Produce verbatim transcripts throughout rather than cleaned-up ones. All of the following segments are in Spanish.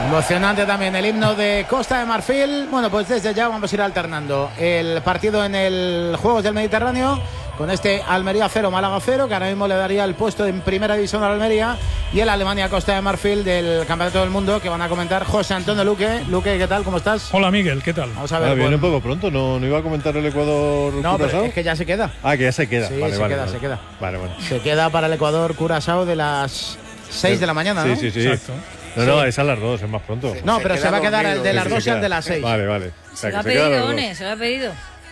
Emocionante también el himno de Costa de Marfil. Bueno, pues desde ya vamos a ir alternando el partido en el Juegos del Mediterráneo con este Almería cero, Málaga cero, que ahora mismo le daría el puesto en primera división a Almería, y el Alemania-Costa de Marfil del Campeonato del Mundo, que van a comentar José Antonio Luque. Luque, ¿qué tal? ¿Cómo estás? Hola, Miguel, ¿qué tal? Vamos a ver. Ah, viene bueno. un poco pronto, ¿no, no iba a comentar el Ecuador No, Curazao? pero es que ya se queda. Ah, que ya se queda. Sí, vale, se vale, queda, vale. se queda. Vale, vale. Se queda para el Ecuador Curazao de las seis de la mañana, ¿no? Sí, sí, sí. Exacto. No, no, es a las dos, es más pronto. No, Se pero queda se va a quedar dormido. el de las Sí, dos se y el queda. de las seis. Vale, vale. O Se sea, lo ha que se queda a pedido, las dos. One, se lo ha pedido.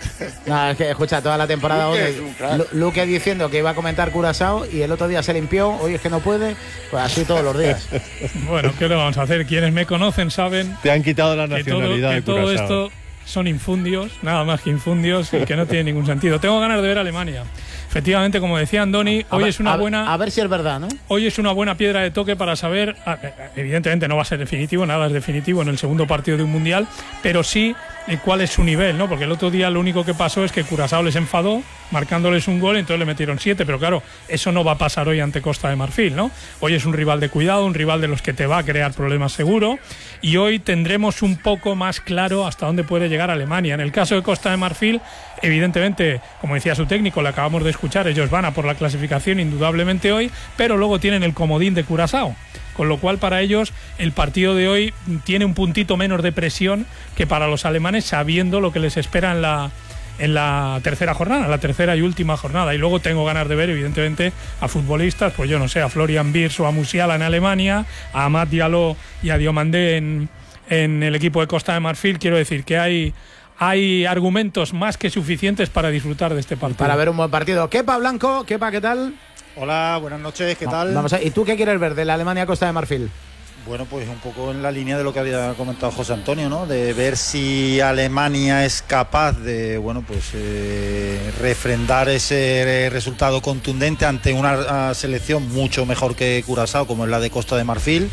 No, es que escucha, toda la temporada Luque One, es un crack. Lu- Luque diciendo que iba a comentar Curazao y el otro día se limpió, hoy es que no puede, pues así todos los días. Bueno, ¿qué le vamos a hacer? Quienes me conocen saben Te han quitado la que todo, nacionalidad que de todo Curazao. esto son infundios, nada más que infundios, y que no tiene ningún sentido. Tengo ganas de ver a Alemania. Efectivamente, como decía Andoni, A hoy ver- es una a- buena... A ver si es verdad, ¿no? Hoy es una buena piedra de toque para saber, ah, evidentemente no va a ser definitivo, nada es definitivo en el segundo partido de un mundial, pero sí eh, cuál es su nivel, ¿no? Porque el otro día lo único que pasó es que Curazao les enfadó, marcándoles un gol, entonces le metieron siete, pero claro, eso no va a pasar hoy ante Costa de Marfil, ¿no? Hoy es un rival de cuidado, un rival de los que te va a crear problemas seguro, y hoy tendremos un poco más claro hasta dónde puede llegar Alemania. En el caso de Costa de Marfil, evidentemente, como decía su técnico, le acabamos de escuchar, ellos van a por la clasificación indudablemente hoy, pero luego tienen el comodín de Curazao, con lo cual para ellos el partido de hoy tiene un puntito menos de presión que para los alemanes, sabiendo lo que les espera en la en la tercera jornada, la tercera y última jornada. Y luego tengo ganas de ver, evidentemente, a futbolistas, pues yo no sé, a Florian Wirtz o a Musiala en Alemania, a Amad Diallo y a Diomandé en, en el equipo de Costa de Marfil. Quiero decir que hay hay argumentos más que suficientes para disfrutar de este partido. Para ver un buen partido. Kepa Blanco, Kepa, ¿qué tal? Hola, buenas noches, ¿qué tal? Vamos a, ¿y tú qué quieres ver de la Alemania-Costa de Marfil? Bueno, pues un poco en la línea de lo que había comentado José Antonio, ¿no? De ver si Alemania es capaz de, bueno, pues eh, refrendar ese resultado contundente ante una selección mucho mejor que Curazao, como es la de Costa de Marfil.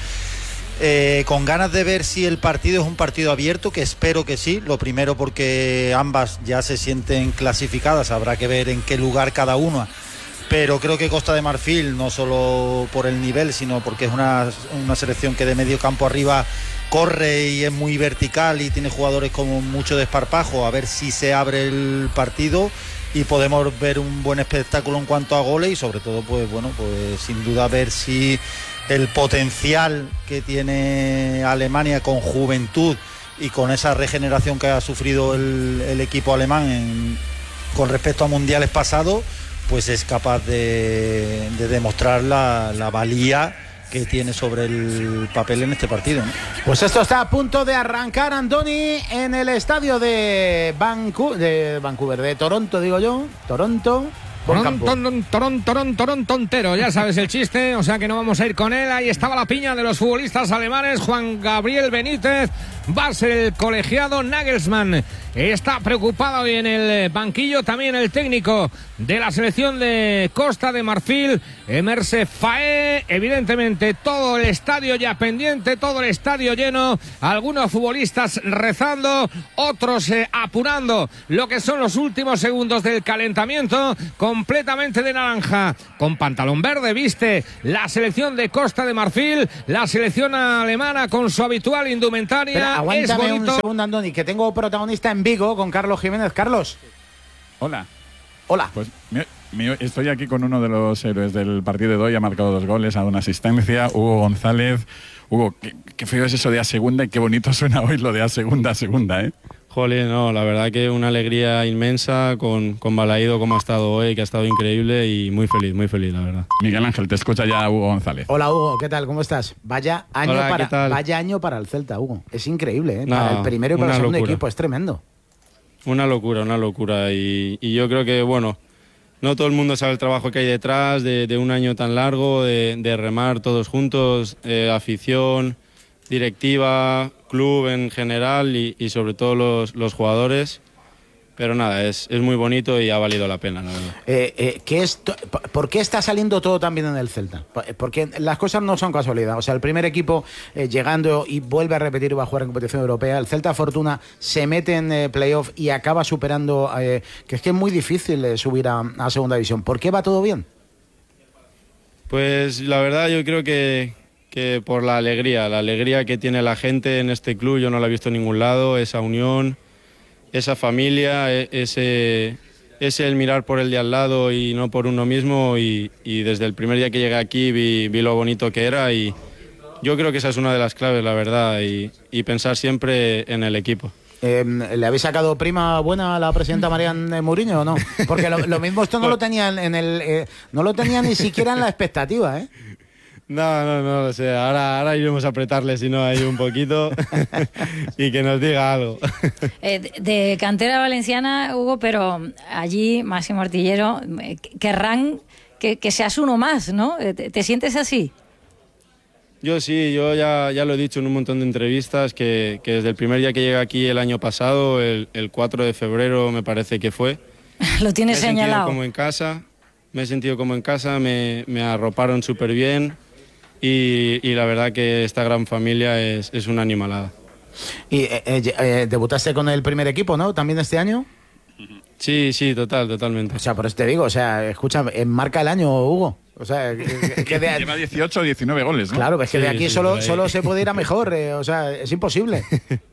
Eh, con ganas de ver si el partido es un partido abierto, que espero que sí. Lo primero porque ambas ya se sienten clasificadas, habrá que ver en qué lugar cada una. Pero creo que Costa de Marfil, no solo por el nivel, sino porque es una, una selección que de medio campo arriba corre y es muy vertical y tiene jugadores con mucho desparpajo, a ver si se abre el partido y podemos ver un buen espectáculo en cuanto a goles y sobre todo, pues bueno, pues sin duda ver si el potencial que tiene Alemania con juventud y con esa regeneración que ha sufrido el, el equipo alemán en, con respecto a mundiales pasados, pues es capaz de, de demostrar la, la valía que tiene sobre el papel en este partido, ¿no? Pues esto está a punto de arrancar, Andoni, en el estadio de, Vancu de Vancouver, de Toronto, digo yo, Toronto. Buen campo. Toron, toron, toron, toron, tontero, ya sabes el chiste, o sea que no vamos a ir con él. Ahí estaba la piña de los futbolistas alemanes. Juan Gabriel Benítez va a ser el colegiado. Nagelsmann está preocupado hoy en el banquillo, también el técnico de la selección de Costa de Marfil, Emerse Faé. Evidentemente todo el estadio ya pendiente, todo el estadio lleno, algunos futbolistas rezando, otros eh, apurando lo que son los últimos segundos del calentamiento. Completamente de naranja, con pantalón verde, viste la selección de Costa de Marfil, la selección alemana con su habitual indumentaria. Espera, aguántame es un bonito. segundo, Andoni, que tengo protagonista en Vigo con Carlos Jiménez. Carlos. Hola. Hola. Pues mi, mi, estoy aquí con uno de los héroes del partido de hoy. Ha marcado dos goles, ha dado una asistencia. Hugo González. Hugo, qué, qué feo es eso de a segunda y qué bonito suena hoy lo de a segunda a segunda, ¿eh? Jolín, no, la verdad que una alegría inmensa con, con Balaído como ha estado hoy, que ha estado increíble y muy feliz, muy feliz, la verdad. Miguel Ángel, te escucha ya Hugo González. Hola, Hugo, ¿qué tal? ¿Cómo estás? Vaya año, Hola, para, ¿qué tal? vaya año para el Celta, Hugo. Es increíble, ¿eh? No, para el primero y para el una segundo locura. equipo, es tremendo. Una locura, una locura. Y, y yo creo que, bueno, no todo el mundo sabe el trabajo que hay detrás de, de un año tan largo, de, de remar todos juntos, eh, afición, directiva, club en general y, y sobre todo los, los jugadores. Pero nada, es, es muy bonito y ha valido la pena, la verdad. Eh, eh, ¿qué es to- ¿Por qué está saliendo todo tan bien en el Celta? Porque las cosas no son casualidad. O sea, el primer equipo eh, llegando y vuelve a repetir y va a jugar en competición europea. El Celta Fortuna se mete en eh, playoff y acaba superando, eh, que es que es muy difícil eh, subir a, a segunda división. ¿Por qué va todo bien? Pues la verdad yo creo que, que por la alegría, la alegría que tiene la gente en este club, yo no la he visto en ningún lado, esa unión, esa familia, ese, ese el mirar por el de al lado y no por uno mismo, y, y desde el primer día que llegué aquí vi, vi lo bonito que era, y yo creo que esa es una de las claves, la verdad, y, y pensar siempre en el equipo. Eh, ¿Le habéis sacado prima buena a la presidenta Marian Mourinho o no? Porque lo, lo mismo esto no lo tenían en el, eh, no lo tenía ni siquiera en la expectativa, ¿eh? No, no, no lo sé. Ahora, ahora iremos a apretarle, si no, ahí un poquito y que nos diga algo. Eh, de, de cantera valenciana, Hugo, pero allí, Máximo Artillero, eh, querrán que, que seas uno más, ¿no? ¿Te, te sientes así? Yo sí, yo ya, ya lo he dicho en un montón de entrevistas, que, que desde el primer día que llegué aquí el año pasado, el, el cuatro de febrero me parece que fue. Lo tienes señalado. Me he sentido señalado. como en casa, me he sentido como en casa, me, me arroparon súper bien. Y, y la verdad que esta gran familia es, es una animalada. Y eh, eh, debutaste con el primer equipo, ¿no? ¿También este año? Sí, sí, total, totalmente. O sea, por eso te digo, o sea, escucha, marca el año, Hugo. O sea, que, que de, lleva dieciocho o diecinueve goles, ¿no? Claro, es que sí, de aquí sí, solo, solo se puede ir a mejor, eh, o sea, es imposible.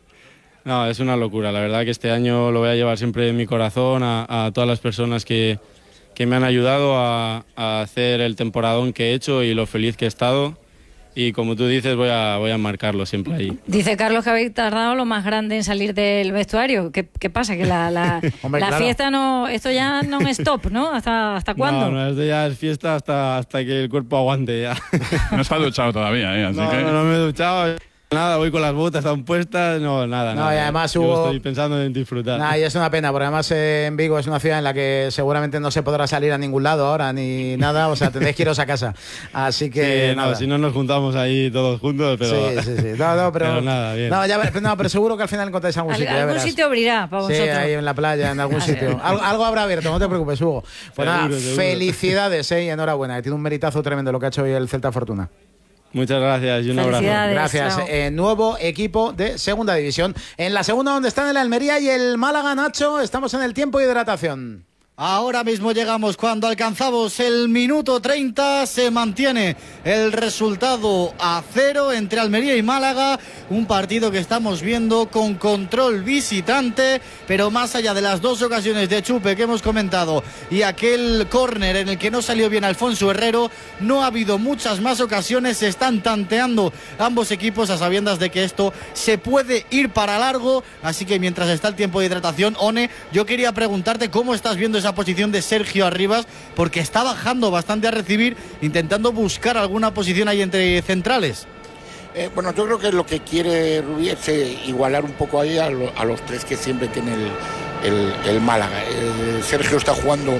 No, es una locura. La verdad que este año lo voy a llevar siempre en mi corazón, a, a todas las personas que, que me han ayudado a, a hacer el temporadón que he hecho y lo feliz que he estado. Y como tú dices, voy a, voy a marcarlo siempre ahí. Dice Carlos que habéis tardado lo más grande en salir del vestuario. ¿Qué, qué pasa? Que la, la, Hombre, la claro. fiesta no... Esto ya no es stop, ¿no? ¿Hasta, hasta cuándo? No, no, esto ya es fiesta hasta, hasta que el cuerpo aguante ya. No está duchado todavía, ¿eh? Así No, que... no, no me he duchado. Nada, voy con las botas aún puestas, no, nada, No, nada. y además Yo hubo- estoy pensando en disfrutar. Nah, y es una pena, porque además eh, en Vigo es una ciudad en la que seguramente no se podrá salir a ningún lado ahora ni nada, o sea, tendréis que iros a casa. Así que Sí, no, nada. si no nos juntamos ahí todos juntos, pero... Sí, sí, sí. No, no, pero, pero nada, bien. No, ya, ver- no, pero seguro que al final encontráis algún Al- sitio. ya algún verás. sitio abrirá para Sí, vosotros. ahí en la playa, en algún sitio. Algo, algo habrá abierto, no te preocupes, Hugo. Pues nada, Seguro, seguro. felicidades, eh, y enhorabuena, que tiene un meritazo tremendo lo que ha hecho hoy el Celta Fortuna. Muchas gracias y un abrazo. Felicidades. Gracias. chao. Eh, nuevo equipo de segunda división. En la segunda, donde están el Almería y el Málaga, Nacho, estamos en el tiempo de hidratación. Ahora mismo llegamos cuando alcanzamos el minuto treinta, se mantiene el resultado a cero entre Almería y Málaga, un partido que estamos viendo con control visitante, pero más allá de las dos ocasiones de chupe que hemos comentado y aquel córner en el que no salió bien Alfonso Herrero, no ha habido muchas más ocasiones, se están tanteando ambos equipos a sabiendas de que esto se puede ir para largo, así que mientras está el tiempo de hidratación, One, yo quería preguntarte cómo estás viendo esa posición de Sergio Arribas, porque está bajando bastante a recibir, intentando buscar alguna posición ahí entre centrales. Eh, bueno, yo creo que lo que quiere Rubí es eh, igualar un poco ahí a, lo- a los tres que siempre tiene el, el- el Málaga. Eh, Sergio está jugando,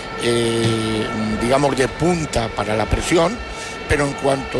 eh, digamos, de punta para la presión, pero en cuanto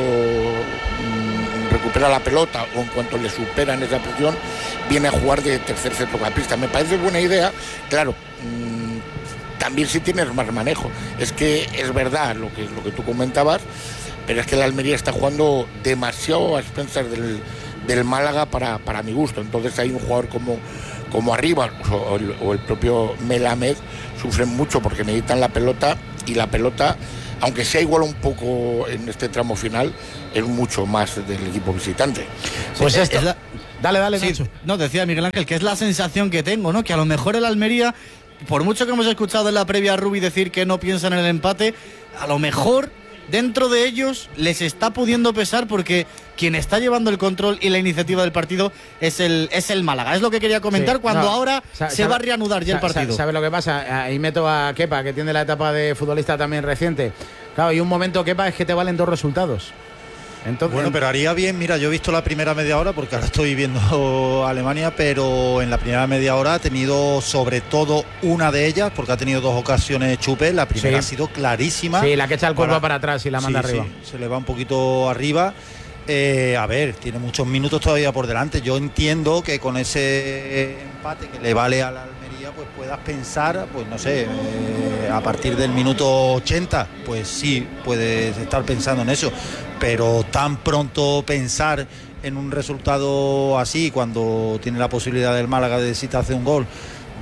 mm, recupera la pelota o en cuanto le superan esa presión, viene a jugar de tercer centrocampista. Me parece buena idea, claro. mm, También si tienes más manejo. Es que es verdad lo que, lo que tú comentabas, pero es que el Almería está jugando demasiado a expensas del, del Málaga para, para mi gusto. Entonces hay un jugador como, como Arribas o el, o el propio Melamed sufren mucho porque necesitan la pelota, y la pelota, aunque sea igual un poco en este tramo final, es mucho más del equipo visitante. Pues Sí, esto. es la- Dale, dale, Sí, Nacho. no, decía Miguel Ángel que es la sensación que tengo, ¿no? Que a lo mejor el Almería, por mucho que hemos escuchado en la previa a Rubi decir que no piensan en el empate, a lo mejor dentro de ellos les está pudiendo pesar, porque quien está llevando el control y la iniciativa del partido es el, es el Málaga. Es lo que quería comentar Sí, cuando no, ahora sa- se sabe- va a reanudar ya el sa- sa- partido. ¿Sabes lo que pasa? Ahí meto a Kepa, que tiene la etapa de futbolista también reciente. Claro, y un momento, Kepa, es que te valen dos resultados. Entonces, Bueno, pero haría bien, mira, yo he visto la primera media hora, porque ahora estoy viendo Alemania, pero en la primera media hora ha tenido sobre todo una de ellas, porque ha tenido dos ocasiones Chupe, la primera Sí. ha sido clarísima. sí, la que echa el cuerpo Para- para atrás y la manda Sí, arriba. sí, se le va un poquito arriba. Eh, a ver, tiene muchos minutos todavía por delante. Yo entiendo que con ese empate que le vale a la Almería, pues puedas pensar, pues no sé, eh, a partir del minuto ochenta, pues sí, puedes estar pensando en eso. Pero tan pronto pensar en un resultado así, cuando tiene la posibilidad del Málaga de si te hace un gol,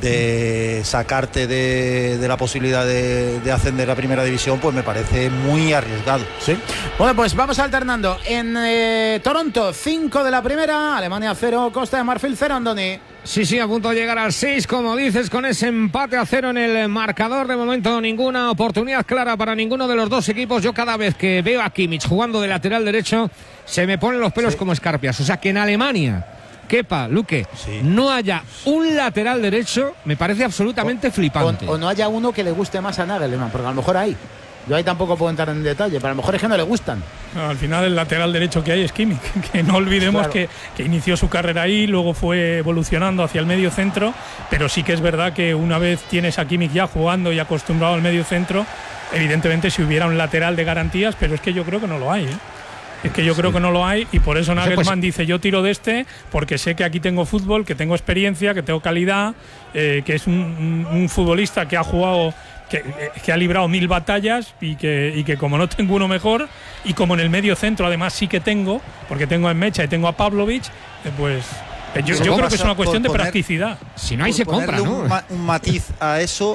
de sacarte de, de la posibilidad de, de ascender a primera división, pues me parece muy arriesgado. Sí. Bueno, pues vamos alternando. En eh, Toronto, cinco de la primera, Alemania cero, Costa de Marfil cero, Andoni. Sí, sí, a punto de llegar al seis, como dices, con ese empate a cero en el marcador. De momento ninguna oportunidad clara para ninguno de los dos equipos. Yo cada vez que veo a Kimmich jugando de lateral derecho, se me ponen los pelos sí. como escarpias. O sea, que en Alemania, Kepa, Luque, sí. no haya un lateral derecho, me parece absolutamente o, flipante. O, o no haya uno que le guste más a Nagelsmann, porque a lo mejor hay. Yo ahí tampoco puedo entrar en detalle, pero a lo mejor es que no le gustan. No, al final el lateral derecho que hay es Kimmich, que no olvidemos claro. que, que inició su carrera ahí, luego fue evolucionando hacia el medio centro, pero sí que es verdad que una vez tienes a Kimmich ya jugando y acostumbrado al medio centro, evidentemente si hubiera un lateral de garantías, pero es que yo creo que no lo hay, ¿eh? Es que yo creo sí. que no lo hay y por eso Nagelsmann pues, dice yo tiro de este porque sé que aquí tengo fútbol, que tengo experiencia, que tengo calidad, eh, que es un, un, un futbolista que ha jugado, que, que ha librado mil batallas y que, y que como no tengo uno mejor y como en el medio centro además sí que tengo, porque tengo a Mecha y tengo a Pavlovic, eh, pues yo, yo creo que es una cuestión de poner, practicidad. Si no hay se compra, ¿no? Un, ma, un matiz a eso,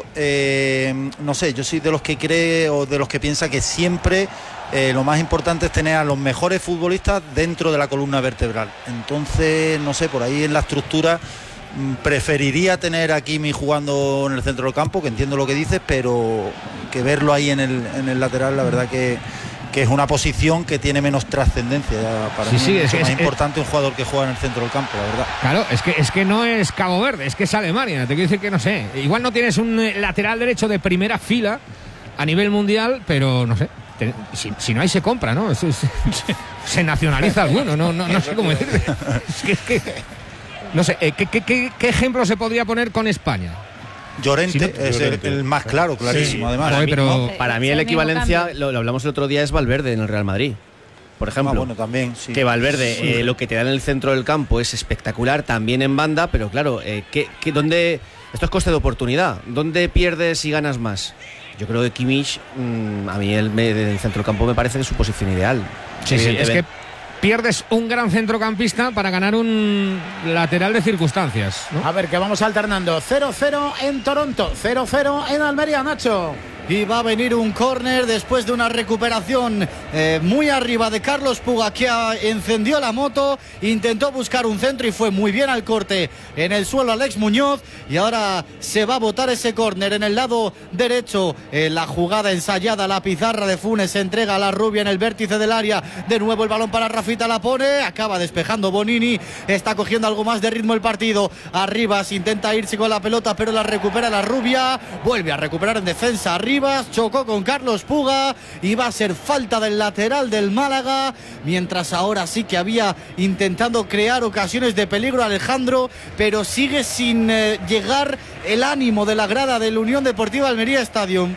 eh, no sé, yo soy de los que cree o de los que piensa que siempre Eh, lo más importante es tener a los mejores futbolistas dentro de la columna vertebral. Entonces, no sé, por ahí en la estructura mmm, preferiría tener a Kimmich jugando en el centro del campo, que entiendo lo que dices, pero que verlo ahí en el, en el lateral, la verdad que, que es una posición que tiene menos trascendencia. Para sí, mí sí, es mucho más es, importante es, un jugador que juega en el centro del campo, la verdad. Claro, es que, es que no es Cabo Verde, es que es Alemania. Te quiero decir que no sé, igual no tienes un lateral derecho de primera fila a nivel mundial, pero no sé. Si, si no hay se compra, ¿no? Es, es, se nacionaliza alguno, no, no, no sé cómo decirte. Es que, es que no sé, ¿qué, qué, qué, ¿qué ejemplo se podría poner con España? Llorente, si no, es Llorente. El, el más claro, clarísimo, sí. además. Para, mí, pero, no, para mí el equivalencia, lo, lo hablamos el otro día, es Valverde en el Real Madrid. Por ejemplo, ah, bueno, también, sí. que Valverde, sí. eh, lo que te da en el centro del campo es espectacular, también en banda, pero claro, eh, ¿qué, qué, dónde, esto es coste de oportunidad. ¿Dónde pierdes y ganas más? Yo creo que Kimmich, mmm, a mí el, el centro del campo me parece que es su posición ideal. Sí, sí, es que pierdes un gran centrocampista para ganar un lateral de circunstancias, ¿no? A ver, que vamos alternando. cero cero en Toronto, cero cero en Almería, Nacho. Y va a venir un córner después de una recuperación eh, muy arriba de Carlos Puga, que encendió la moto, intentó buscar un centro y fue muy bien al corte en el suelo Alex Muñoz. Y ahora se va a botar ese córner en el lado derecho. Eh, la jugada ensayada, la pizarra de Funes, se entrega a la rubia en el vértice del área. De nuevo el balón para Rafita, la pone, acaba despejando Bonini. Está cogiendo algo más de ritmo el partido. Arribas intenta irse con la pelota, pero la recupera la rubia. Vuelve a recuperar en defensa arriba. Chocó con Carlos Puga y va a ser falta del lateral del Málaga, mientras ahora sí que había intentando crear ocasiones de peligro Alejandro, pero sigue sin eh, llegar el ánimo de la grada del Unión Deportiva Almería Stadium.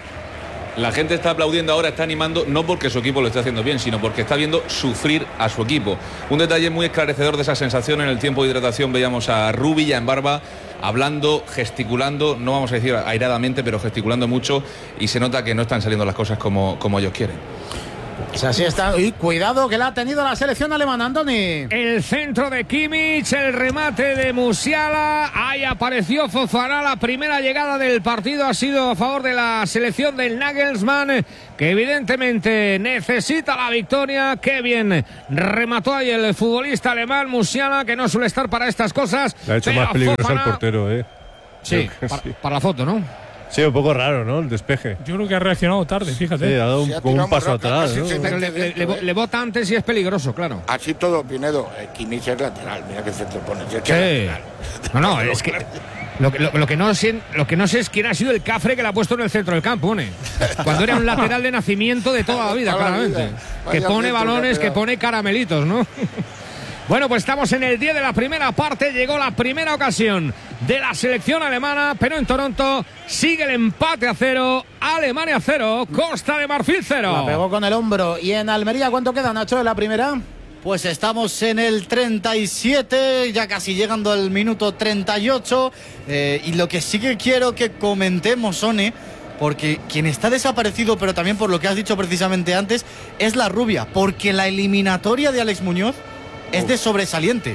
La gente está aplaudiendo ahora, está animando, no porque su equipo lo esté haciendo bien, sino porque está viendo sufrir a su equipo. Un detalle muy esclarecedor de esa sensación: en el tiempo de hidratación veíamos a Rubi ya en barba, hablando, gesticulando, no vamos a decir airadamente, pero gesticulando mucho, y se nota que no están saliendo las cosas como, como ellos quieren. Pues así está. Y cuidado que la ha tenido la selección alemana, Andoni. El centro de Kimmich, el remate de Musiala. Ahí apareció Fofana. La primera llegada del partido ha sido a favor de la selección del Nagelsmann, que evidentemente necesita la victoria. Qué bien remató ahí el futbolista alemán Musiala, que no suele estar para estas cosas. Le ha hecho más peligroso Fofana... al portero, ¿eh? Sí, para, sí, para la foto, ¿no? Sí, un poco raro, ¿no? El despeje. Yo creo que ha reaccionado tarde, fíjate. Sí, ha dado un, como un paso atrás, ¿no? Pero le, le, le, le bota antes y es peligroso, claro. Así todo, Pinedo. Eh, Kimmich es lateral, mira que centro pone. Si es sí. que no, no, es que lo, lo, lo, que no sé, lo que no sé es quién ha sido el cafre que le ha puesto en el centro del campo, ¿ne? Cuando era un lateral de nacimiento de toda la vida, claramente. Que pone balones, que pone caramelitos, ¿no? Bueno, pues estamos en el diez de la primera parte. Llegó la primera ocasión de la selección alemana, pero en Toronto sigue el empate a cero. Alemania cero, Costa de Marfil cero. La pegó con el hombro. ¿Y en Almería cuánto queda, Nacho, de la primera? Pues estamos en el treinta y siete, ya casi llegando al minuto treinta y ocho. Eh, y lo que sí que quiero que comentemos, Sone, porque quien está desaparecido, pero también por lo que has dicho precisamente antes, es la rubia. Porque la eliminatoria de Alex Muñoz es de sobresaliente.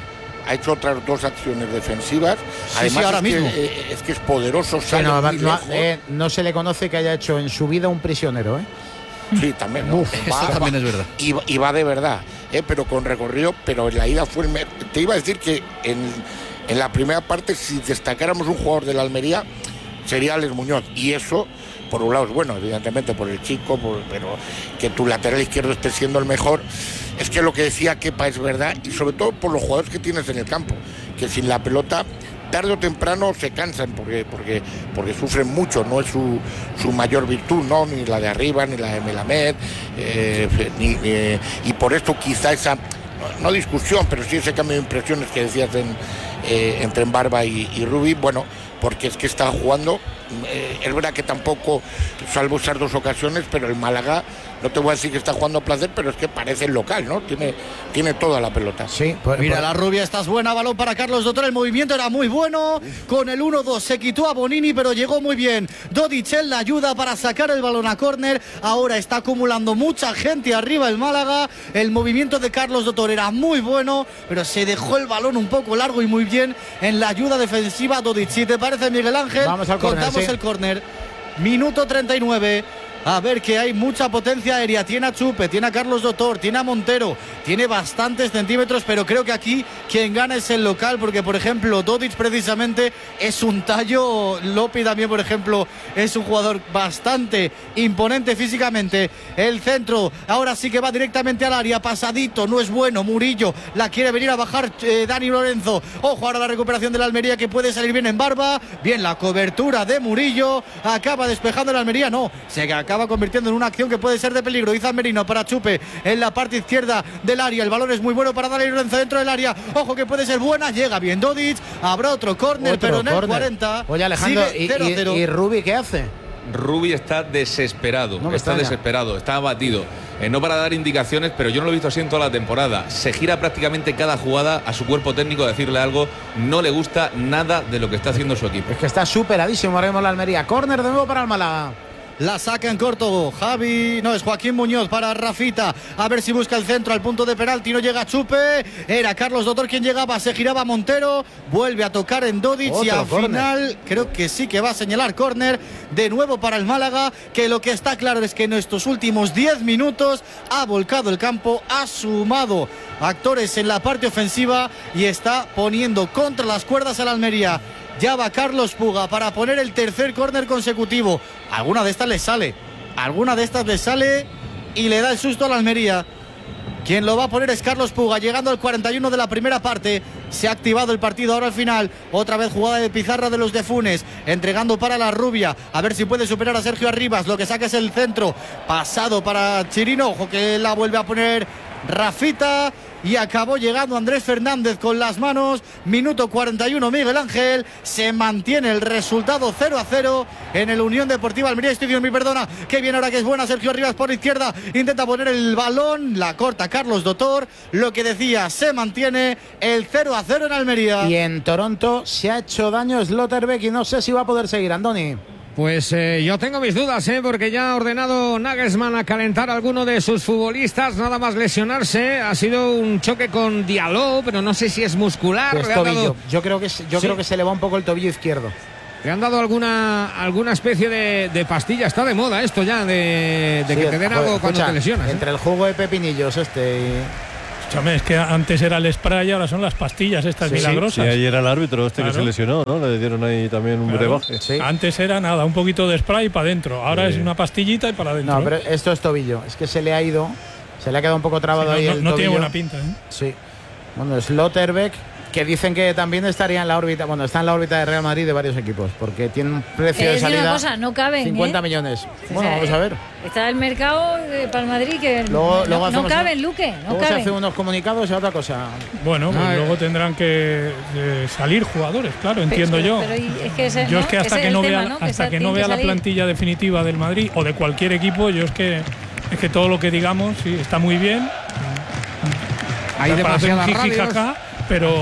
ha hecho otras dos acciones defensivas. Sí, Además, sí, ahora es, mismo. Que, eh, es que es poderoso. Sí, sale no, muy no, lejos. eh, no se le conoce que haya hecho en su vida un prisionero, ¿eh? Sí, también. ¿no? Uf, Va- eso también va- es verdad. Y, va- y va de verdad, ¿eh? Pero con recorrido, pero en la ida fue el... me- Te iba a decir que en, en la primera parte, si destacáramos un jugador de la Almería, sería Alex Muñoz. Y eso, por un lado, es bueno, evidentemente, por el chico, por- pero que tu lateral izquierdo esté siendo el mejor. Es que lo que decía Kepa es verdad, y sobre todo por los jugadores que tienes en el campo, que sin la pelota tarde o temprano se cansan porque porque porque sufren mucho, no es su, su mayor virtud, no, ni la de arriba, ni la de Melamed, eh, ni, ni- y por esto quizá esa, no, no discusión, pero sí ese cambio de impresiones que decías en, eh, entre Barba y, y Rubi, bueno, porque es que está jugando, eh, es verdad que tampoco, salvo esas dos ocasiones, pero el Málaga, no te voy a decir que está jugando a placer, pero es que parece el local, ¿no? Tiene, tiene toda la pelota. Sí, Mira, la rubia, estás buena, balón para Carlos Doctor, el movimiento era muy bueno, con el uno dos se quitó a Bonini, pero llegó muy bien Dodic en la ayuda para sacar el balón a córner, ahora está acumulando mucha gente arriba el Málaga, el movimiento de Carlos Doctor era muy bueno, pero se dejó el balón un poco largo y muy bien en la ayuda defensiva Dodic. Si te parece, Miguel Ángel, Vamos al córner, contamos sí. el córner, minuto treinta y nueve. A ver, que hay mucha potencia aérea. Tiene a Chupe, tiene a Carlos Doctor, tiene a Montero, tiene bastantes centímetros, pero creo que aquí quien gana es el local, porque por ejemplo Dodic precisamente es un tallo. Lopi también, por ejemplo, es un jugador bastante imponente físicamente. El centro ahora sí que va directamente al área, pasadito, no es bueno. Murillo la quiere venir a bajar, eh, Dani Lorenzo. Ojo ahora la recuperación de la Almería, que puede salir bien en Barba. Bien la cobertura de Murillo, acaba despejando la Almería, no, se acaba acaba convirtiendo en una acción que puede ser de peligro. Izan Merino para Chupe en la parte izquierda del área, el balón es muy bueno para Dani Lorenzo dentro del área, ojo que puede ser buena, llega bien Dodic, habrá otro córner, pero en el córner. cuarenta. Oye, Alejandro, sigue ¿y, cero cero. y, y Rubi qué hace? Rubi está desesperado, No me está extraña. desesperado, está abatido. Eh, no para dar indicaciones, pero yo no lo he visto así en toda la temporada. Se gira prácticamente cada jugada a su cuerpo técnico a decirle algo. No le gusta nada de lo que está haciendo su equipo. Es que está superadísimo ahora mismo la Almería. Córner de nuevo para el Málaga. La saca en corto Javi, no, es Joaquín Muñoz para Rafita, a ver si busca el centro al punto de penalti, no llega Chupe, era Carlos Doctor quien llegaba, se giraba Montero, vuelve a tocar en Dodic y Otro al córner. final creo que sí que va a señalar córner de nuevo para el Málaga, que lo que está claro es que en estos últimos diez minutos ha volcado el campo, ha sumado actores en la parte ofensiva y está poniendo contra las cuerdas a la Almería. Ya va Carlos Puga para poner el tercer córner consecutivo. Alguna de estas le sale. Alguna de estas le sale y le da el susto a la Almería. Quien lo va a poner es Carlos Puga, llegando al cuarenta y uno de la primera parte. Se ha activado el partido ahora al final. Otra vez jugada de pizarra de los de Funes, entregando para la Rubia, a ver si puede superar a Sergio Arribas. Lo que saca es el centro, pasado para Chirino. Ojo que la vuelve a poner Rafita. Y acabó llegando Andrés Fernández con las manos. Minuto cuarenta y uno, Miguel Ángel. Se mantiene el resultado cero a cero en el Unión Deportiva Almería Estudio. Mi perdona, que viene ahora que es buena. Sergio Arribas por izquierda, intenta poner el balón, la corta Carlos Doctor. Lo que decía, se mantiene el cero a cero en Almería. Y en Toronto se ha hecho daño Slotterbeck y no sé si va a poder seguir, Andoni. Pues eh, yo tengo mis dudas, ¿eh? Porque ya ha ordenado Nagelsmann a calentar a alguno de sus futbolistas, nada más lesionarse. Ha sido un choque con Diallo, pero no sé si es muscular. Es Le han tobillo. dado- Yo creo que es- yo Sí. creo que se le va un poco el tobillo izquierdo. Le han dado alguna alguna especie de, de pastilla. Está de moda esto ya, de, de Sí, que te den joder, algo cuando escucha, te lesionas. ¿eh? Entre el jugo de pepinillos este y... Escúchame, es que antes era el spray, ahora son las pastillas estas Sí, milagrosas. sí, ayer al árbitro este Claro. que se lesionó, ¿no? Le dieron ahí también un Claro. brebaje. Antes era nada, un poquito de spray para adentro. Ahora Sí. es una pastillita y para adentro. No, pero esto es tobillo. Es que se le ha ido, se le ha quedado un poco trabado Sí, ahí no, el no tiene tobillo. buena pinta, ¿eh? Sí. Bueno, Slotterbeck, que dicen que también estaría en la órbita, bueno, está en la órbita de Real Madrid de varios equipos, porque tiene un precio Eh, de digo salida una cosa, no caben, cincuenta ¿eh? millones. O Bueno, sea, vamos a ver. Está el mercado de para el Madrid que Luego- no, luego no hacemos caben, un- Luque, no Luego se caben. hacen unos comunicados y otra cosa. Bueno, pues No, eh. luego tendrán que eh, salir jugadores, claro, entiendo Pero- yo. pero y- es que ese- yo es ¿no? que hasta Ese que es no el vea, tema, ¿no? Que hasta esa- que no tiene vea que la salir. plantilla definitiva del Madrid o de cualquier equipo, yo es que es que todo lo que digamos sí está muy bien. Hay Para hacer un demasiadas jiji radios. jaja, pero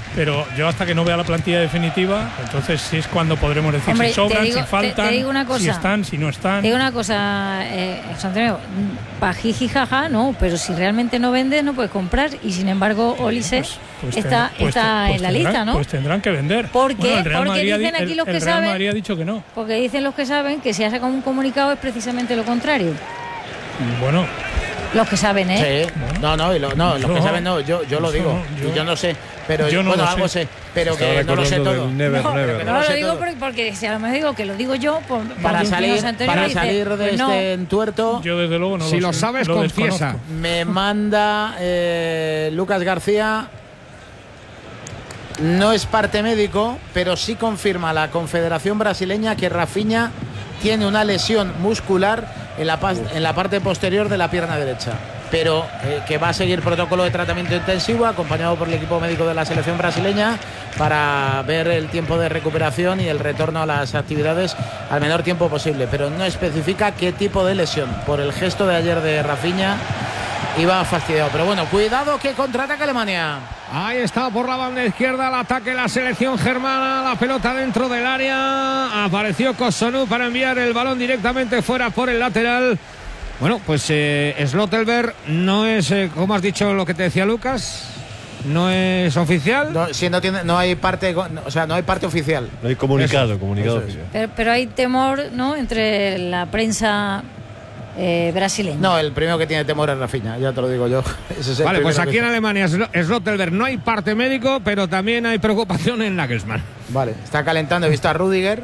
pero yo hasta que no vea la plantilla definitiva, entonces sí es cuando podremos decir Hombre, si sobran, digo, si faltan, te, te digo una cosa, si están, si no están. Te digo una cosa, eh, José Antonio, pa' jiji jaja, no, pero si realmente no vendes no puedes comprar y sin embargo Olise pues, pues está, pues está pues en la tendrán, lista, ¿no? Pues tendrán que vender. ¿Por qué? Bueno, el Real Porque Madrid dicen ha, aquí los el, que el Real saben, Madrid ha dicho que no. Porque dicen los que saben que si ha sacado un comunicado es precisamente lo contrario. Bueno. Los que saben, ¿eh? Sí. No, no, y lo, no, los que saben no, yo, yo lo digo. No, yo, y yo no sé, pero yo no bueno, lo algo sé. sé, pero Estaba que no lo sé recordando todo. del Never, no, Never. que No, no lo sé digo todo. porque, porque si a lo mejor digo que lo digo yo por, Para salir, para dice, salir de pues no. este entuerto, yo desde luego no Si lo lo sé, sabes, lo confiesa. desconozco. me manda eh, Lucas García. No es parte médico, pero sí confirma la Confederación Brasileña que Rafinha tiene una lesión muscular en la, en la parte posterior de la pierna derecha, pero eh, que va a seguir protocolo de tratamiento intensivo acompañado por el equipo médico de la selección brasileña para ver el tiempo de recuperación y el retorno a las actividades al menor tiempo posible, pero no especifica qué tipo de lesión. Por el gesto de ayer de Rafinha iba fastidiado, pero bueno, cuidado que contraataca Alemania. Ahí está por la banda izquierda el ataque de la selección germana, la pelota dentro del área, apareció Kosunu para enviar el balón directamente fuera por el lateral. Bueno, pues eh, Slottelberg no es, eh, como has dicho lo que te decía Lucas, no es oficial. No, si no tiene, no hay parte, o sea, no hay parte oficial. No hay comunicado, Eso, comunicado eso es. oficial. Pero, pero hay temor, ¿no?, entre la prensa eh, brasileña. No, el primero que tiene temor es Rafinha, ya te lo digo yo. Ese es el Vale, pues primero aquí que... en Alemania, Slottelberg, no hay parte médico, pero también hay preocupación en Nagelsmann. Vale, está calentando, he visto a Rudiger.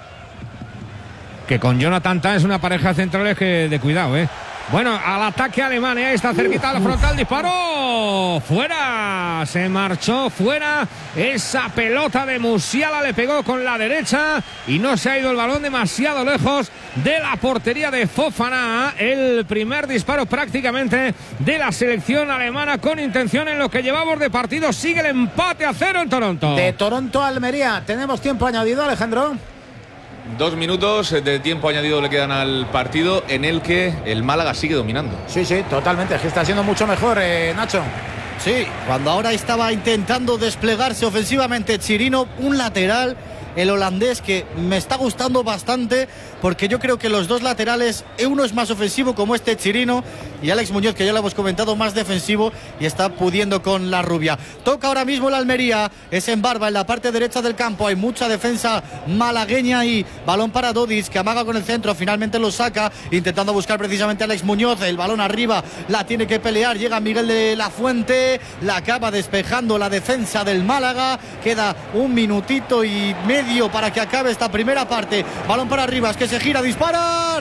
Que con Jonathan Tah es una pareja de centrales que de cuidado, ¿eh? Bueno, al ataque alemán, ahí está cerquita al frontal, disparó, fuera, se marchó fuera, esa pelota de Musiala le pegó con la derecha y no se ha ido el balón demasiado lejos de la portería de Fofana, el primer disparo prácticamente de la selección alemana con intención en lo que llevamos de partido, sigue el empate a cero en Toronto. De Toronto a Almería, tenemos tiempo añadido, Alejandro. Dos minutos de tiempo añadido le quedan al partido en el que el Málaga sigue dominando. Sí, sí, totalmente, es que está siendo mucho mejor, eh, Nacho. Sí, cuando ahora estaba intentando desplegarse ofensivamente Chirino, un lateral, el holandés, que me está gustando bastante, porque yo creo que los dos laterales, uno es más ofensivo como este Chirino, y Alex Muñoz, que ya lo hemos comentado, más defensivo, y está pudiendo con la rubia. Toca ahora mismo la Almería, es en Barba, en la parte derecha del campo, hay mucha defensa malagueña y balón para Dodic, que amaga con el centro, finalmente lo saca, intentando buscar precisamente a Alex Muñoz, el balón arriba, la tiene que pelear, llega Miguel de la Fuente, la acaba despejando la defensa del Málaga, queda un minutito y medio para que acabe esta primera parte. Balón para Rivas, que se gira, dispara,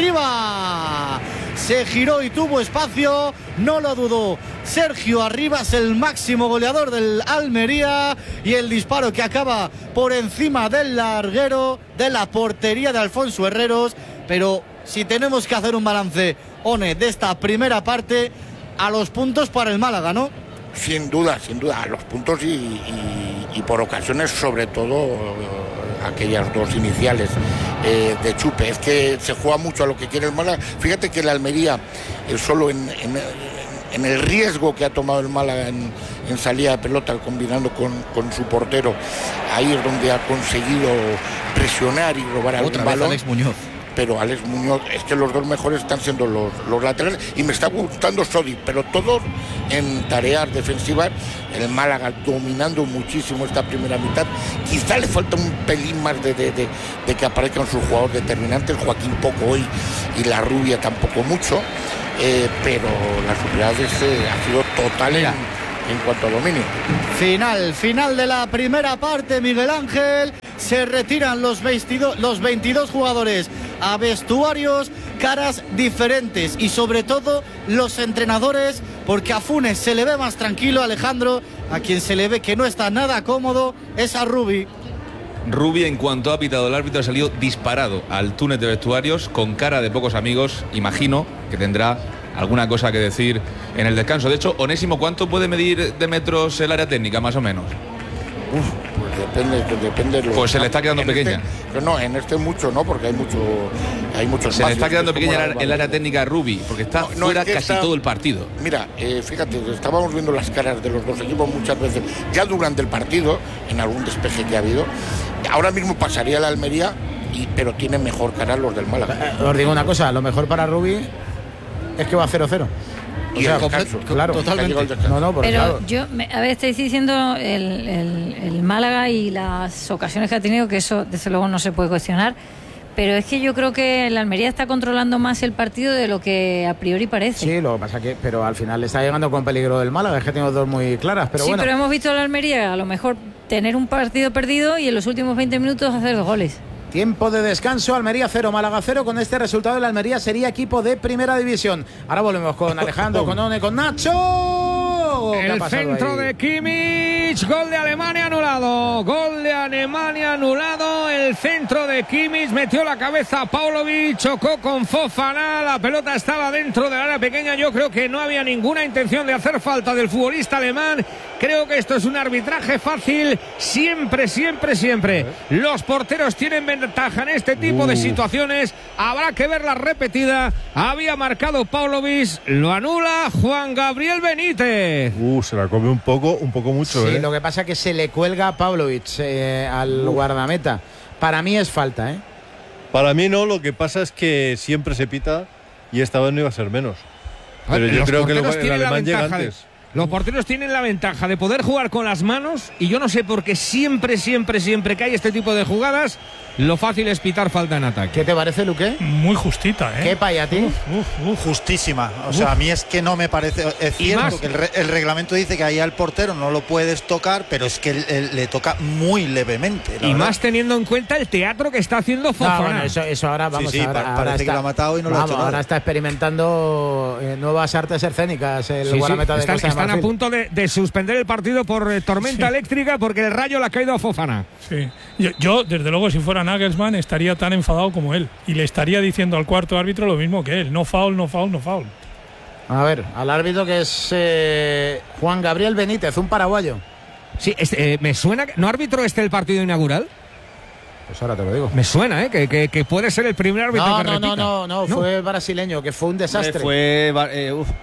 arriba. Se giró y tuvo espacio, no lo dudó Sergio Arribas, el máximo goleador del Almería, y el disparo que acaba por encima del larguero de la portería de Alfonso Herreros. Pero si tenemos que hacer un balance, One, de esta primera parte, a los puntos para el Málaga, ¿no? Sin duda, sin duda, a los puntos y, y, y por ocasiones, sobre todo eh, aquellas dos iniciales eh, de Chupe. Es que se juega mucho a lo que quiere el Málaga. Fíjate que el Almería, eh, solo en, en, en el riesgo que ha tomado el Málaga en, en salida de pelota, combinando con, con su portero, ahí es donde ha conseguido presionar y robar algún Otra balón. vez Alex Muñoz. Pero Alex Muñoz, es que los dos mejores están siendo los, los laterales, y me está gustando Sodi, pero todos en tareas defensivas. El Málaga dominando muchísimo esta primera mitad. Quizá le falta un pelín más de, de, de, de que aparezcan sus jugadores determinantes, Joaquín poco hoy y la Rubia tampoco mucho, eh, pero la superioridad eh, ha sido total en, en cuanto a dominio. Final, final de la primera parte, Miguel Ángel. Se retiran los veintidós, los veintidós jugadores a vestuarios, caras diferentes, y sobre todo los entrenadores, porque a Funes se le ve más tranquilo, Alejandro, a quien se le ve que no está nada cómodo es a Rubi. Rubi, en cuanto ha pitado el árbitro, ha salido disparado al túnel de vestuarios con cara de pocos amigos. Imagino que tendrá alguna cosa que decir en el descanso. De hecho, Onésimo, ¿cuánto puede medir de metros el área técnica, más o menos? Uf, pues depende, depende de los, pues se le está quedando pequeña. Este, no, en este mucho no, porque hay mucho, hay muchos. Se le está quedando pequeña el, el área técnica de Rubi, porque está no, fuera no es casi está, todo el partido. Mira, eh, fíjate, estábamos viendo las caras de los dos equipos muchas veces, ya durante el partido, en algún despeje que ha habido. Ahora mismo pasaría la Almería, y, pero tiene mejor cara los del Málaga. Eh, os digo una cosa, lo mejor para Rubi es que va cero cero. O y sea, el descanso, claro, totalmente. No, no, pero claro. yo, me, a ver, estáis diciendo el, el, el Málaga y las ocasiones que ha tenido, que eso desde luego no se puede cuestionar, pero es que yo creo que la Almería está controlando más el partido de lo que a priori parece. Sí, lo que pasa que, pero al final le está llegando con peligro del Málaga, es que tenemos dos muy claras, pero sí, bueno. pero hemos visto a la Almería a lo mejor tener un partido perdido y en los últimos veinte minutos hacer dos goles. Tiempo de descanso, Almería cero, Málaga cero. Con este resultado, el Almería sería equipo de primera división. Ahora volvemos con Alejandro, con One, con Nacho. El centro ahí? de Kimmich, gol de Alemania anulado. Gol de Alemania anulado. El centro de Kimmich, metió la cabeza a Paulovic, chocó con Fofana. La pelota estaba dentro del área pequeña. Yo creo que no había ninguna intención de hacer falta del futbolista alemán. Creo que esto es un arbitraje fácil. Siempre, siempre, siempre. Los porteros tienen ventaja en este tipo uh. de situaciones. Habrá que verla repetida. Había marcado Paulovic, lo anula Juan Gabriel Benítez. Uh, se la come un poco, un poco mucho. Sí, ¿eh? lo que pasa es que se le cuelga a Paulovic eh, al uh. guardameta. Para mí es falta, ¿eh? Para mí no, lo que pasa es que siempre se pita y esta vez no iba a ser menos. Pero ver, yo creo que el, el alemán llega antes. De... Los porteros tienen la ventaja de poder jugar con las manos y yo no sé por qué siempre, siempre, siempre que hay este tipo de jugadas, lo fácil es pitar falta en ataque. ¿Qué te parece, Luque? Muy justita, ¿eh? ¿Qué paya a ti? Uf, uf, uf. Justísima. O uf. sea, a mí es que no me parece... Es cierto más, que el, re, el reglamento dice que ahí al portero no lo puedes tocar, pero es que él, él, le toca muy levemente. Y verdad. Más teniendo en cuenta el teatro que está haciendo Fofana. No, bueno, eso, eso ahora vamos sí, sí, a ver. Parece está, que lo ha matado y no vamos, lo ha hecho nada. Ahora está experimentando eh, nuevas artes escénicas el sí, guardameta sí. de Están, Costa de están Marfil. a punto de, de suspender el partido por eh, tormenta sí. eléctrica porque el rayo le ha caído a Fofana. Sí. Yo, yo, desde luego, si fuera Nagelsmann, estaría tan enfadado como él y le estaría diciendo al cuarto árbitro lo mismo que él: no foul, no foul, no foul. A ver, al árbitro que es eh, Juan Gabriel Benítez, un paraguayo. Sí, este, eh, me suena que no árbitro este el partido inaugural. Pues ahora te lo digo. Me suena, ¿eh? Que, que, que puede ser el primer árbitro no, que no, repita. No, no, no, no, fue brasileño, que fue un desastre. Fue, eh, uf.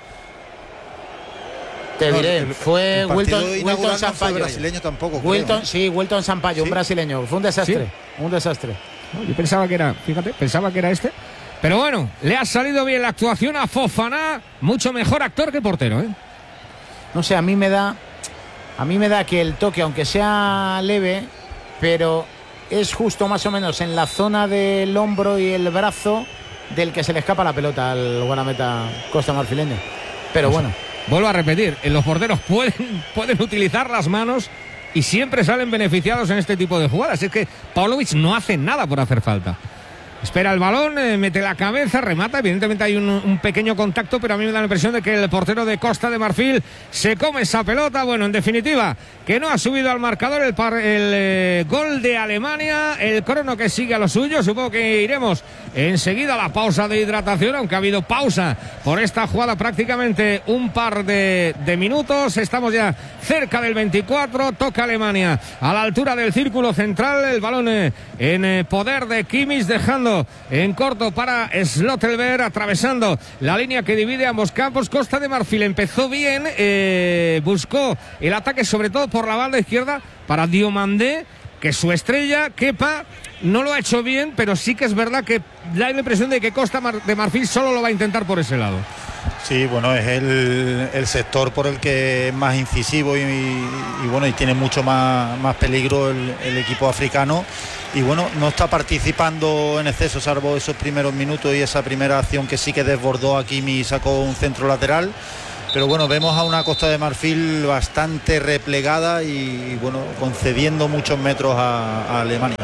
Te diré, el, fue el Wilton, Wilton Sampaio. No brasileño tampoco. Wilton, creo, ¿eh? Sí, Wilton Sampaio, ¿sí? Un brasileño. Fue un desastre, ¿sí? Un desastre. No, yo pensaba que era, fíjate, pensaba que era este. Pero bueno, le ha salido bien la actuación a Fofana, mucho mejor actor que portero, ¿eh? No sé, a mí me da, a mí me da que el toque, aunque sea leve, pero es justo más o menos en la zona del hombro y el brazo del que se le escapa la pelota al guardameta costa marfileño. Pero bueno. Vuelvo a repetir, los porteros pueden, pueden utilizar las manos y siempre salen beneficiados en este tipo de jugadas. Es que Paulovic no hace nada por hacer falta. Espera el balón, eh, mete la cabeza, remata. Evidentemente hay un, un pequeño contacto, pero a mí me da la impresión de que el portero de Costa de Marfil se come esa pelota. Bueno, en definitiva, que no ha subido al marcador el, par, el eh, gol de Alemania. El crono que sigue a lo suyo. Supongo que iremos enseguida a la pausa de hidratación, aunque ha habido pausa por esta jugada prácticamente un par de, de minutos. Estamos ya cerca del veinticuatro. Toca Alemania a la altura del círculo central. El balón eh, en eh, poder de Kimmich, dejando en corto para Slottelberg, atravesando la línea que divide ambos campos. Costa de Marfil empezó bien, eh, buscó el ataque sobre todo por la banda izquierda para Diomandé, que su estrella, Kepa, no lo ha hecho bien, pero sí que es verdad que da la impresión de que Costa de Marfil solo lo va a intentar por ese lado. Sí, bueno, es el, el sector por el que es más incisivo y, y, y bueno, y tiene mucho más, más peligro el, el equipo africano. Y bueno, no está participando en exceso, salvo esos primeros minutos y esa primera acción que sí que desbordó a Kimi y sacó un centro lateral. Pero bueno, vemos a una Costa de Marfil bastante replegada y bueno, concediendo muchos metros a, a Alemania.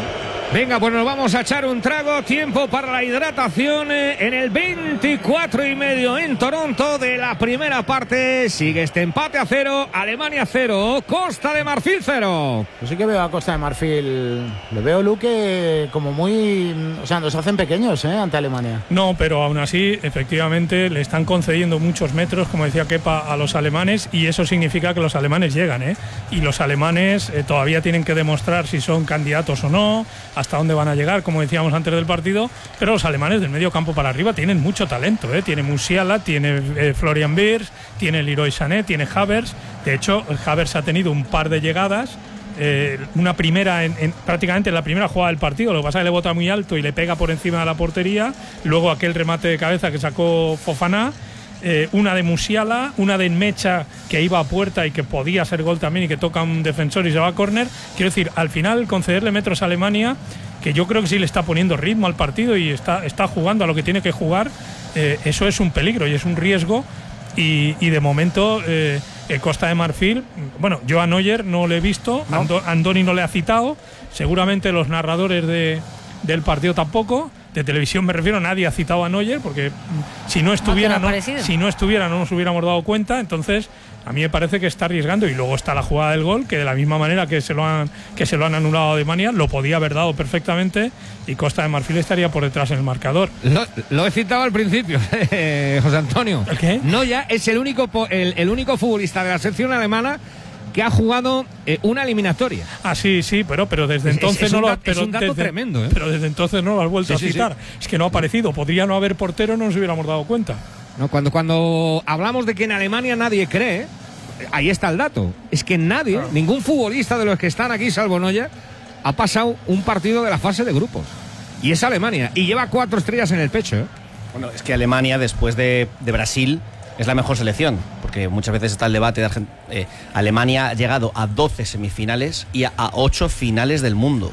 Venga, pues nos vamos a echar un trago. Tiempo para la hidratación en el veinticuatro y medio en Toronto de la primera parte. Sigue este empate a cero. Alemania cero, Costa de Marfil cero. Yo sí que veo a Costa de Marfil. Le veo, Luque, como muy... O sea, nos hacen pequeños, ¿eh? Ante Alemania. No, pero aún así, efectivamente, le están concediendo muchos metros, como decía Kepa, a los alemanes, y eso significa que los alemanes llegan, ¿eh? Y los alemanes eh, todavía tienen que demostrar si son candidatos o no, hasta dónde van a llegar, como decíamos antes del partido, pero los alemanes del medio campo para arriba tienen mucho talento, ¿eh? Tiene Musiala, tiene eh, Florian Wirtz, tiene Leroy Sané, tiene Havertz. De hecho, Havertz ha tenido un par de llegadas, eh, una primera en, en, prácticamente en la primera jugada del partido, lo que pasa es que le bota muy alto y le pega por encima de la portería, luego aquel remate de cabeza que sacó Fofana, eh, una de Musiala, una de Mecha que iba a puerta y que podía ser gol también y que toca un defensor y se va a córner. Quiero decir, al final concederle metros a Alemania, que yo creo que sí le está poniendo ritmo al partido y está, está jugando a lo que tiene que jugar, eh, eso es un peligro y es un riesgo. Y, y de momento eh, el Costa de Marfil, bueno, yo a Neuer no le he visto, no. Ando, Andoni no le ha citado, seguramente los narradores de, del partido tampoco, de televisión me refiero, nadie ha citado a Neuer, porque si no estuviera no, si no estuviera no nos hubiéramos dado cuenta. Entonces a mí me parece que está arriesgando, y luego está la jugada del gol, que de la misma manera que se lo han, que se lo han anulado a Alemania, lo podía haber dado perfectamente y Costa de Marfil estaría por detrás en el marcador. Lo, lo he citado al principio, eh, José Antonio. ¿El qué? Neuer es el único, el, el único futbolista de la selección alemana que ha jugado eh, una eliminatoria. Ah, sí, sí, pero, pero desde es, entonces es no un, lo pero es un dato desde, tremendo, ¿eh? Pero desde entonces no lo has vuelto sí, a citar. Sí, sí. Es que no ha aparecido. Podría no haber portero, no nos hubiéramos dado cuenta. No, cuando, cuando hablamos de que en Alemania nadie cree, ahí está el dato. Es que nadie, claro. ningún futbolista de los que están aquí, salvo Neuer, ha pasado un partido de la fase de grupos. Y es Alemania. Y lleva cuatro estrellas en el pecho, ¿eh? Bueno, es que Alemania, después de, de Brasil, es la mejor selección, porque muchas veces está el debate de Argent- eh, Alemania ha llegado a doce semifinales y a, a ocho finales del mundo,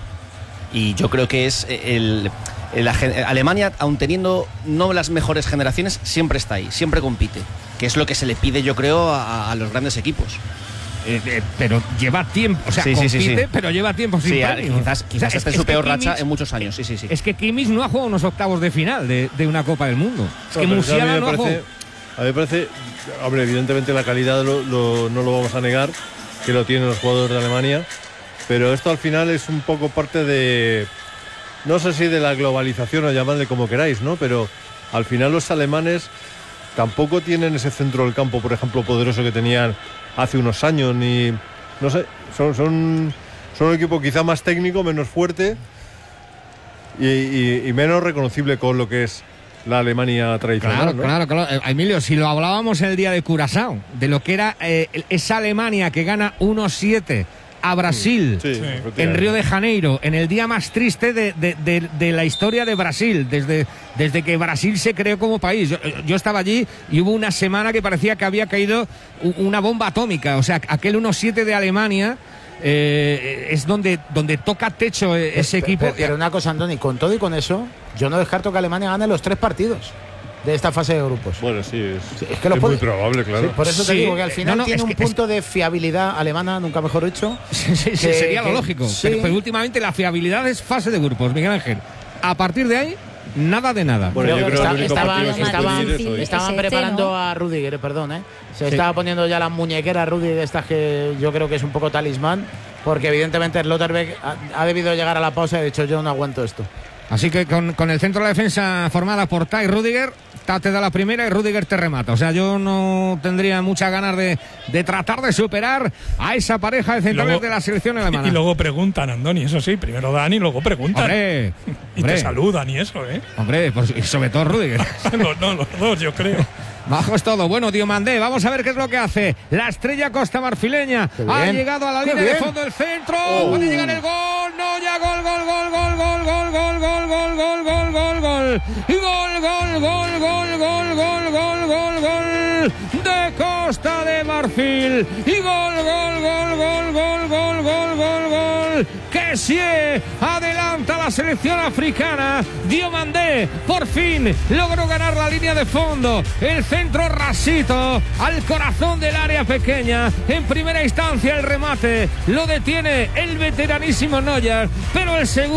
y yo creo que es el, el, la, Alemania, aun teniendo no las mejores generaciones, siempre está ahí, siempre compite, que es lo que se le pide, yo creo, a, a los grandes equipos. Eh, eh, pero lleva tiempo, o sea, sí, compite, sí, sí, sí. pero lleva tiempo sin sí, premio. quizás, quizás o sea, esté es, en su es peor Kimmich, racha en muchos años, sí, sí, sí. Es que Kimmich no ha jugado unos octavos de final de, de una Copa del Mundo. Es que no, Musiala no ha jugado. A mí me parece, hombre, evidentemente la calidad lo, lo, no lo vamos a negar, que lo tienen los jugadores de Alemania, pero esto al final es un poco parte de, no sé si de la globalización o llamadle como queráis, ¿no? Pero al final los alemanes tampoco tienen ese centro del campo, por ejemplo, poderoso que tenían hace unos años, ni, no sé, son, son, son un equipo quizá más técnico, menos fuerte y, y, y menos reconocible con lo que es la Alemania tradicional. Claro, ¿no? claro, claro. Emilio, si lo hablábamos el día de Curazao, de lo que era eh, esa Alemania que gana uno siete a Brasil sí, sí, en Río de Janeiro, en el día más triste de, de, de, de la historia de Brasil, desde, desde que Brasil se creó como país. Yo, yo estaba allí y hubo una semana que parecía que había caído una bomba atómica. O sea, aquel uno siete de Alemania eh, es donde, donde toca techo ese pero, equipo. Pero, pero una cosa, Andoni, con todo y con eso, yo no descarto que Alemania gane los tres partidos de esta fase de grupos. Bueno, sí, es, sí, es, que lo es puede, muy probable, claro. Sí, por eso te sí, digo que al final no, no, tiene un que, punto es... de fiabilidad alemana, nunca mejor dicho. Sí, sí, que, sería que, lo lógico. sí. Pero, pero últimamente la fiabilidad es fase de grupos, Miguel Ángel. A partir de ahí, nada de nada. Bueno, yo creo está, que el único estaban, partido estaban, es eso, estaban preparando a Rudiger, perdón, ¿eh? Se sí. estaba poniendo ya la muñequera Rudiger de estas que yo creo que es un poco talismán, porque evidentemente Slotterbeck ha, ha debido llegar a la pausa y ha dicho yo no aguanto esto. Así que con, con el centro de la defensa formada por Tai Rudiger, Ta te da la primera y Rudiger te remata. O sea, yo no tendría muchas ganas de, de tratar de superar a esa pareja de centrales de la selección alemana. Y luego preguntan, Andoni, eso sí, primero dan y luego preguntan. Hombre, y hombre. te saludan y eso, ¿eh? Hombre, pues, y sobre todo Rudiger. no, no, los dos, yo creo. Bajo es todo. Bueno, Diomandé, vamos a ver qué es lo que hace. La estrella costa marfileña ha llegado a la línea de fondo del centro. Oh. Puede llegar el gol. No, ya gol, gol, gol, gol, gol, gol, gol, gol, gol, gol, gol, gol, gol. Y gol, gol, gol, gol, gol, gol, gol, gol, gol de Costa de Marfil. Y gol, gol, gol, gol, gol, gol, gol, gol, gol. Que sí, adelanta la selección africana. Diomandé por fin logró ganar la línea de fondo. El centro rasito al corazón del área pequeña. En primera instancia el remate lo detiene el veteranísimo Neuer, pero el segundo